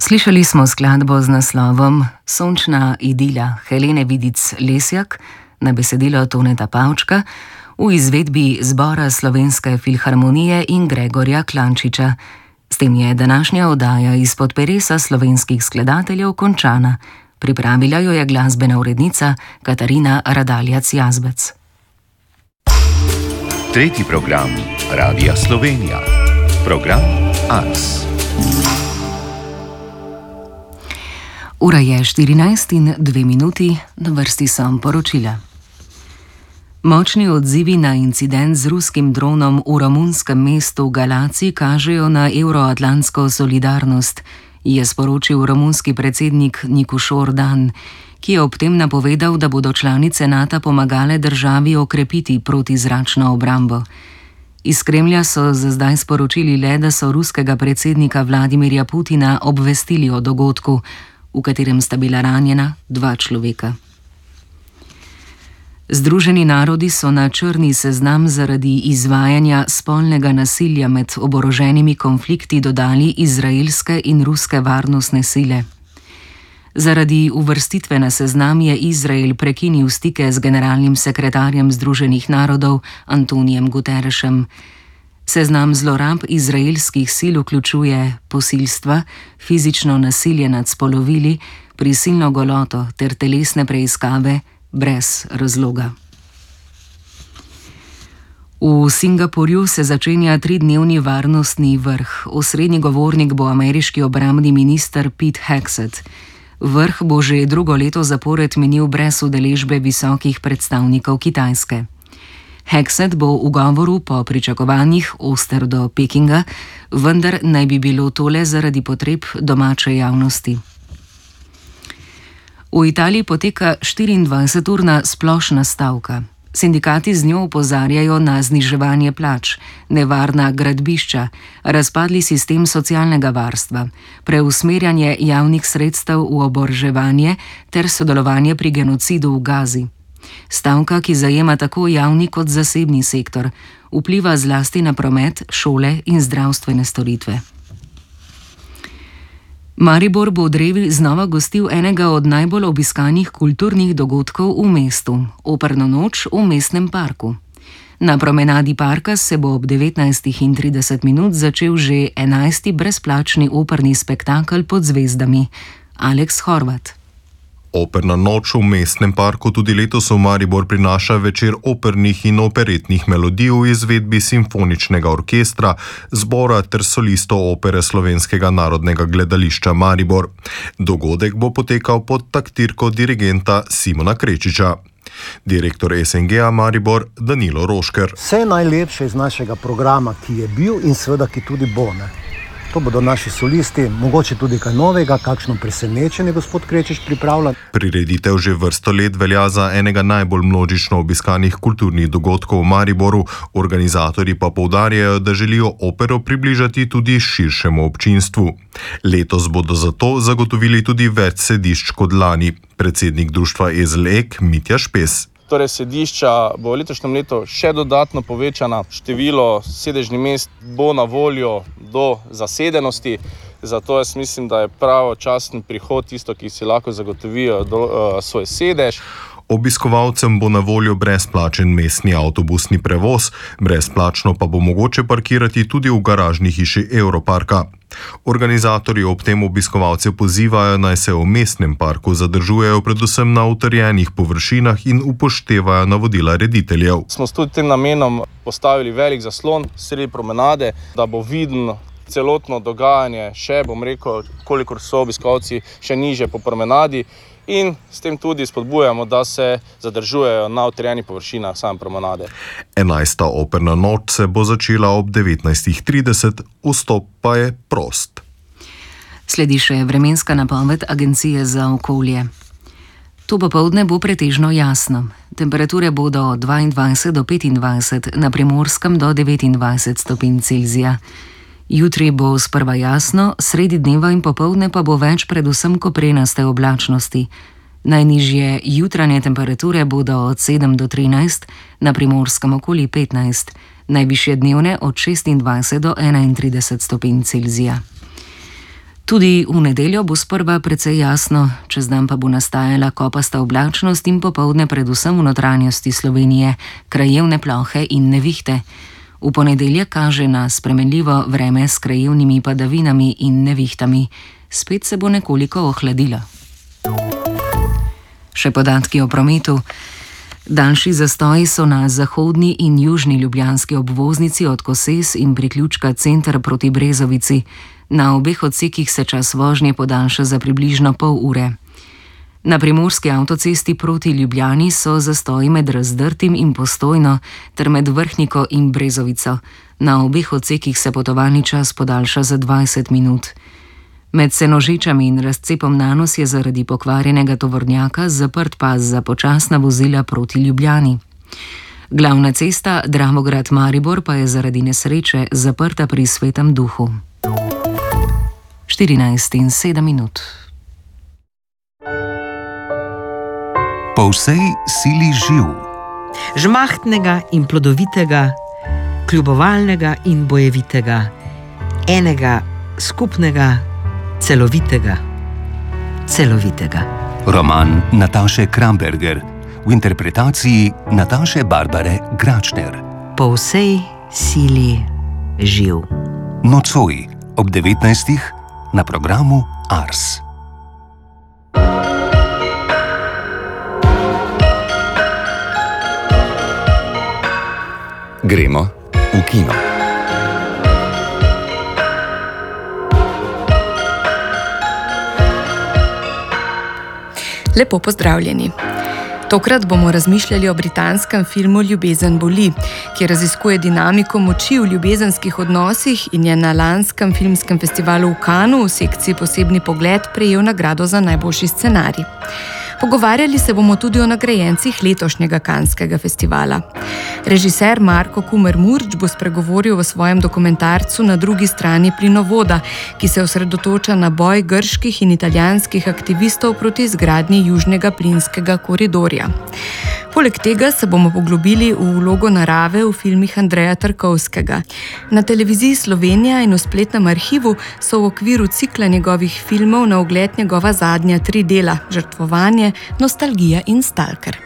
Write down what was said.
Slišali smo skladbo z naslovom Sončna idila Helene Vidic-Lesjak na besedilo Toneta Pavčka v izvedbi Zbora Slovenske filharmonije in Gregorja Klančiča. S tem je današnja oddaja izpod peresa slovenskih skladateljev končana. Pripravila jo je glasbena urednica Katarina Radaljac-Jazbec. Tretji program Radia Slovenija. Program Ars. Ura je 14:02, na vrsti so poročila. Močni odzivi na incident z ruskim dronom v romunskem mestu Galaci kažejo na evroatlantsko solidarnost, je sporočil romunski predsednik Nikušor Dan, ki je ob tem napovedal, da bodo članice NATO pomagale državi okrepiti protizračno obrambo. Iz Kremlja so za zdaj sporočili le, da so ruskega predsednika Vladimirja Putina obvestili o dogodku, v katerem sta bila ranjena 2 človeka. Združeni narodi so na črni seznam zaradi izvajanja spolnega nasilja med oboroženimi konflikti dodali izraelske in ruske varnostne sile. Zaradi uvrstitve na seznam je Izrael prekinil stike z generalnim sekretarjem Združenih narodov Antonijem Guterrešem. Seznam zlorab izraelskih sil vključuje posilstva, fizično nasilje nad spolovili, prisilno goloto ter telesne preiskave brez razloga. V Singapurju se začenja 3-dnevni varnostni vrh. Osrednji govornik bo ameriški obrambni minister Pete Hegseth. Vrh bo že drugo leto zapored minil brez udeležbe visokih predstavnikov Kitajske. Hegseth bo v govoru po pričakovanjih oster do Pekinga, vendar naj bi bilo to le zaradi potreb domače javnosti. V Italiji poteka 24-urna splošna stavka. Sindikati z njo opozarjajo na zniževanje plač, nevarna gradbišča, razpadli sistem socialnega varstva, preusmerjanje javnih sredstev v oboroževanje ter sodelovanje pri genocidu v Gazi. Stavka, ki zajema tako javni kot zasebni sektor, vpliva zlasti na promet, šole in zdravstvene storitve. Maribor bo v Drevi znova gostil enega od najbolj obiskanih kulturnih dogodkov v mestu, Operno noč v mestnem parku. Na promenadi parka se bo ob 19:30 začel že 11. brezplačni operni spektakel Pod zvezdami. Aleks Horvat. Operna noč v mestnem parku tudi letos v Maribor prinaša večer opernih in operetnih melodij v izvedbi simfoničnega orkestra, zbora ter solistov opere Slovenskega narodnega gledališča Maribor. Dogodek bo potekal pod taktirko dirigenta Simona Krečiča. Direktor SNG-a Maribor Danilo Rošker. Vse najlepše iz našega programa, ki je bil in seveda ki tudi bo. To bodo naši solisti, mogoče tudi kaj novega, kakšno presenečenje gospod Krečič pripravlja. Prireditev že vrsto let velja za enega najbolj množično obiskanih kulturnih dogodkov v Mariboru, organizatorji pa poudarjajo, da želijo opero približati tudi širšemu občinstvu. Letos bodo zato zagotovili tudi več sedišč kot lani. Predsednik društva EZL-EK Mitja Špes. Torej sedišča bo v letošnjem letu še dodatno povečana, število sedežnih mest bo na voljo do zasedenosti, zato jaz mislim, da je pravočasen prihod tisto, ki si lahko zagotovijo svoj sedež. Obiskovalcem bo na voljo brezplačen mestni avtobusni prevoz, brezplačno pa bo mogoče parkirati tudi v garažni hiši Europarka. Organizatorji ob tem obiskovalce pozivajo, naj se v mestnem parku zadržujejo predvsem na utrjenih površinah in upoštevajo navodila rediteljev. Smo s tudi tem namenom postavili velik zaslon sredi promenade, da bo vidno celotno dogajanje še, kolikor so obiskovalci še niže po promenadi, in s tem tudi spodbujamo, da se zadržujejo na utrjenih površinah same promenade. 11. operna noč se bo začela ob 19:30, vstop pa je prost. Sledi še vremenska napoved Agencije za okolje. To popoldne bo pretežno jasno. Temperature bodo od 22 do 25, na Primorskem do 29 stopinj Celzija. Jutri bo sprva jasno, sredi dneva in popoldne pa bo več predvsem koprenaste oblačnosti. Najnižje jutranje temperature bodo od 7 do 13, na Primorskem okoli 15, najvišje dnevne od 26 do 31 stopinj Celzija. Tudi v nedeljo bo sprva precej jasno, čez dan pa bo nastajala kopasta oblačnost in popoldne predvsem v notranjosti Slovenije, krajevne plohe in nevihte. V ponedeljek kaže na spremenljivo vreme s krajevnimi padavinami in nevihtami. Spet se bo nekoliko ohladilo. Še podatki o prometu. Daljši zastoji so na zahodni in južni ljubljanski obvoznici od Koses in priključka Center proti Brezovici. Na obeh odsekih se čas vožnje podaljša za približno pol ure. Na primorski avtocesti proti Ljubljani so zastoji med Razdrtim in Postojno ter med Vrhniko in Brezovico. Na obeh odsekih se potovalni čas podaljša za 20 minut. Med Senožečami in razcepom Nanos je zaradi pokvarjenega tovornjaka zaprt pas za počasna vozila proti Ljubljani. Glavna cesta Dravograd-Maribor pa je zaradi nesreče zaprta pri Svetem Duhu. 14:07. Po vsej sili živ. Žmahtnega in plodovitega, kljubovalnega in bojevitega, enega, skupnega, celovitega. Roman Nataše Kramberger v interpretaciji Nataše Barbare Gračner. Po vsej sili živ. Nocoj ob 19. na programu Ars. Gremo v kino. Lepo pozdravljeni. Tokrat bomo razmišljali o britanskem filmu Ljubezen boli, ki raziskuje dinamiko moči v ljubezenskih odnosih in je na lanskem filmskem festivalu v Cannesu v sekciji Posebni pogled prejel nagrado za najboljši scenarij. Pogovarjali se bomo tudi o nagrajencih letošnjega Canskega festivala. Režiser Marko Kumer-Murč bo spregovoril v svojem dokumentarcu Na drugi strani plinovoda, ki se osredotoča na boj grških in italijanskih aktivistov proti izgradnji južnega plinskega koridorja. Poleg tega se bomo poglobili v vlogo narave v filmih Andreja Tarkovskega. Na televiziji Slovenija in v spletnem arhivu so v okviru cikla njegovih filmov na ogled njegova zadnja 3 dela: Žrtvovanje, Nostalgija in Stalker.